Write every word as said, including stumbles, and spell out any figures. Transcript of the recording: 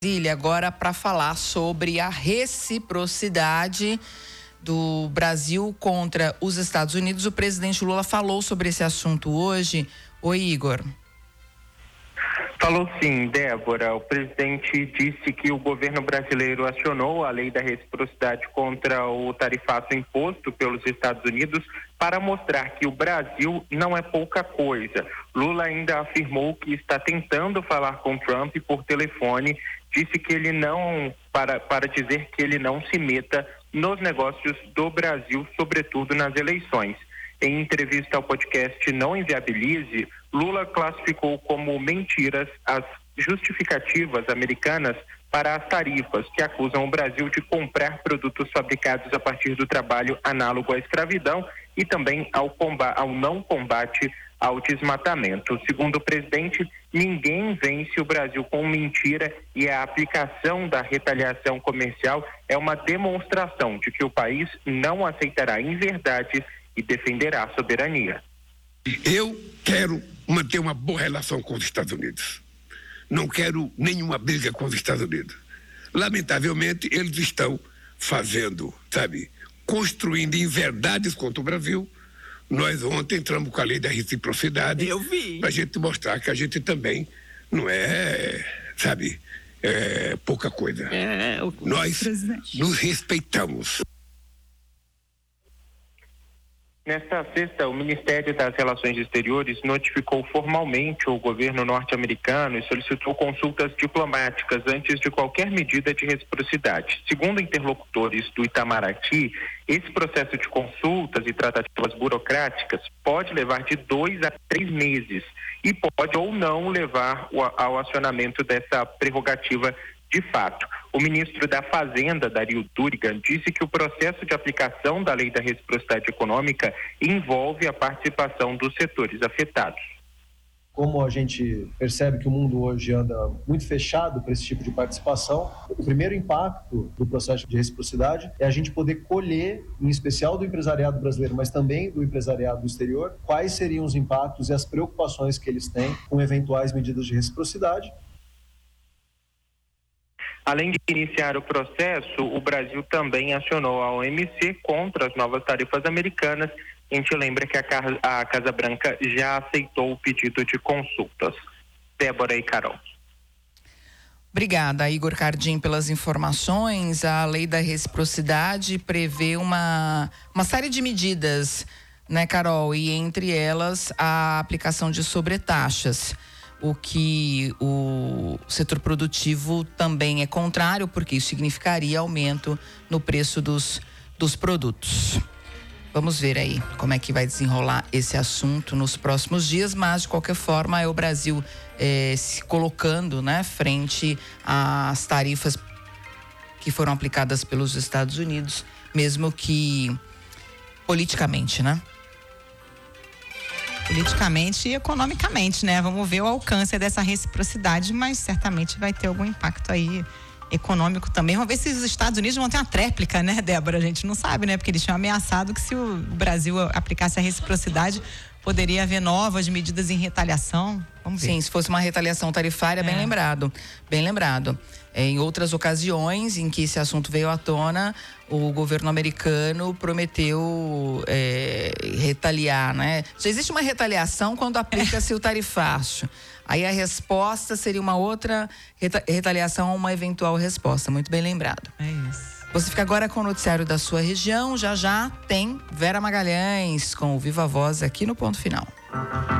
Brasília agora para falar sobre a reciprocidade do Brasil contra os Estados Unidos. O presidente Lula falou sobre esse assunto hoje. Oi, Igor. Falou sim, Débora. O presidente disse que o governo brasileiro acionou a lei da reciprocidade contra o tarifaço imposto pelos Estados Unidos para mostrar que o Brasil não é pouca coisa. Lula ainda afirmou que está tentando falar com Trump por telefone, disse que ele não, para, para dizer que ele não se meta nos negócios do Brasil, sobretudo nas eleições. Em entrevista ao podcast Não Inviabilize, Lula classificou como mentiras as justificativas americanas para as tarifas que acusam o Brasil de comprar produtos fabricados a partir do trabalho análogo à escravidão e também ao, combate, ao não combate ao desmatamento. Segundo o presidente, ninguém vence o Brasil com mentira e a aplicação da retaliação comercial é uma demonstração de que o país não aceitará inverdades e defenderá a soberania. Eu quero manter uma boa relação com os Estados Unidos. Não quero nenhuma briga com os Estados Unidos. Lamentavelmente, eles estão fazendo, sabe, construindo inverdades contra o Brasil. Nós ontem entramos com a lei da reciprocidade. Eu vi. Para a gente mostrar que a gente também não é, sabe, é pouca coisa. É, o Nós presidente. nos respeitamos. Nesta sexta, o Ministério das Relações Exteriores notificou formalmente o governo norte-americano e solicitou consultas diplomáticas antes de qualquer medida de reciprocidade. Segundo interlocutores do Itamaraty, esse processo de consultas e tratativas burocráticas pode levar de dois a três meses e pode ou não levar ao acionamento dessa prerrogativa de fato. O ministro da Fazenda, Dario Durigan, disse que o processo de aplicação da lei da reciprocidade econômica envolve a participação dos setores afetados. Como a gente percebe que o mundo hoje anda muito fechado para esse tipo de participação, o primeiro impacto do processo de reciprocidade é a gente poder colher, em especial do empresariado brasileiro, mas também do empresariado do exterior, quais seriam os impactos e as preocupações que eles têm com eventuais medidas de reciprocidade. Além de iniciar o processo, o Brasil também acionou a O M C contra as novas tarifas americanas. A gente lembra que a Casa, a Casa Branca já aceitou o pedido de consultas. Débora e Carol. Obrigada, Igor Cardim, pelas informações. A lei da reciprocidade prevê uma, uma série de medidas, né, Carol? E entre elas a aplicação de sobretaxas. O que o setor produtivo também é contrário, porque isso significaria aumento no preço dos, dos produtos. Vamos ver aí como é que vai desenrolar esse assunto nos próximos dias, mas de qualquer forma é o Brasil eh, se colocando, né, frente às tarifas que foram aplicadas pelos Estados Unidos, mesmo que politicamente, né? Politicamente e economicamente, né? Vamos ver o alcance dessa reciprocidade, mas certamente vai ter algum impacto aí econômico também. Vamos ver se os Estados Unidos vão ter uma tréplica, né, Débora? A gente não sabe, né? Porque eles tinham ameaçado que se o Brasil aplicasse a reciprocidade, poderia haver novas medidas em retaliação. Vamos ver. Sim, se fosse uma retaliação tarifária, é. bem lembrado. Bem lembrado. Em outras ocasiões em que esse assunto veio à tona, o governo americano prometeu é, retaliar, né? Já existe uma retaliação quando aplica-se é. o tarifaço. Aí a resposta seria uma outra reta- retaliação a uma eventual resposta. Muito bem lembrado. É isso. Você fica agora com o noticiário da sua região. Já já tem Vera Magalhães com o Viva Voz aqui no Ponto Final.